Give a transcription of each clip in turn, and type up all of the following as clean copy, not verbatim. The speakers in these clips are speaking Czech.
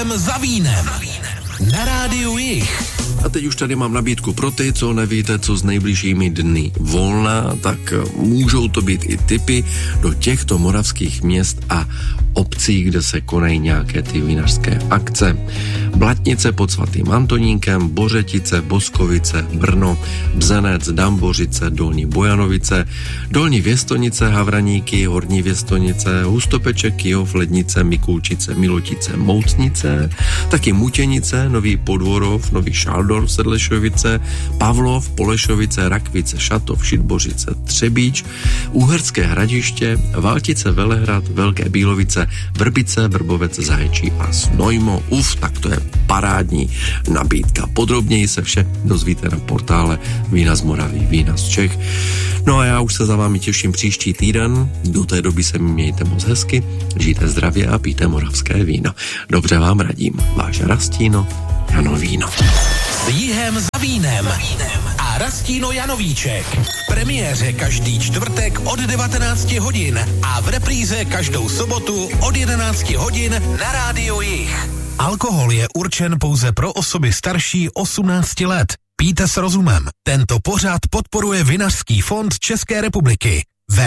Jihem za vínem. Na rádiu Jih. A teď už tady mám nabídku pro ty, co nevíte, co s nejbližšími dny volna, tak můžou to být i tipy do těchto moravských měst a obcí, kde se konají nějaké ty vinařské akce. Blatnice pod svatým Antonínkem, Bořetice, Boskovice, Brno, Bzenec, Dambořice, Dolní Bojanovice, Dolní Věstonice, Havraníky, Horní Věstonice, Hustopeček, Kyjov, Lednice, Mikulčice, Milotice, Moucnice, taky Mutěnice, Nový Podvorov, Nový Šaldorf, Sedlešovice, Pavlov, Polešovice, Rakvice, Šatov, Šitbořice, Třebíč, Uherské Hradiště, Valtice, Velehrad, Velké Bílovice, Vrbice, Vrbovec, Zaječí a Znojmo. Tak to je parádní nabídka. Podrobněji se vše dozvíte na portále Vína z Moravy, Vína z Čech. No a já už se za vámi těším příští týden. Do té doby se mějte moc hezky, žijte zdravě a pijte moravské víno. Dobře vám radím. Váš Rastino Jano Víno. S Jihem za vínem a Rastino Janovíček. V premiéře každý čtvrtek od 19 hodin a v repríze každou sobotu od 11 hodin na rádiu Jih. Alkohol je určen pouze pro osoby starší 18 let. Pijte s rozumem. Tento pořad podporuje Vinařský fond České republiky.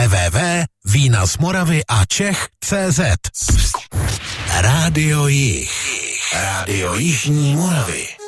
www.vínazmoravyačech.cz Rádio Jih. Rádio Jižní Moravy.